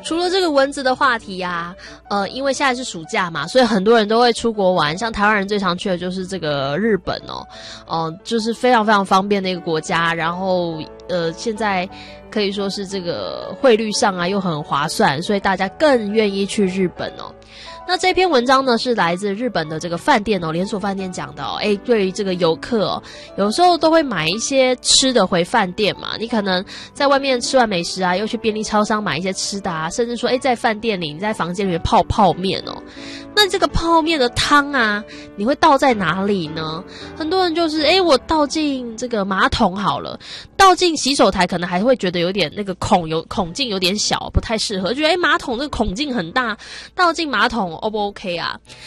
除了这个蚊子的话题啊，因为现在是暑假嘛，所以很多人都会出国玩。像台湾人最常去的就是这个日本哦，就是非常非常方便的一个国家。然后现在可以说是这个汇率上啊又很划算，所以大家更愿意去日本哦。那这篇文章呢是来自日本的这个饭店连锁饭店讲的对于这个游客有时候都会买一些吃的回饭店嘛，你可能在外面吃完美食啊，又去便利超商买一些吃的啊，甚至说在饭店里你在房间里面泡泡面那这个泡面的汤啊，你会倒在哪里呢？很多人就是我倒进这个马桶好了，倒进洗手台可能还会觉得有点那个孔径有点小，不太适合，觉得马桶这个孔径很大，倒进马桶O 不 OK 啊？